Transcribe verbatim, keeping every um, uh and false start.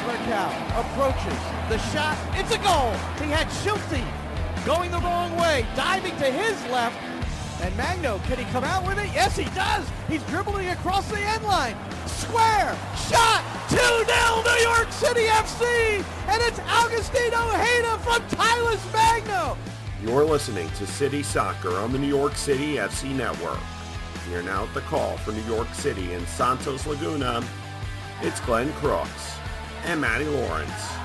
Markow approaches. The shot, it's a goal. He had Schulte going the wrong way, diving to his left. And Magno, can he come out with it? Yes, he does. He's dribbling across the end line. Square, shot, two nil New York City F C. And it's Agustin Ojeda from Tylus Magno. You're listening to City Soccer on the New York City F C Network. Here now at the call for New York City and Santos Laguna, it's Glenn Crooks and Matty Lawrence.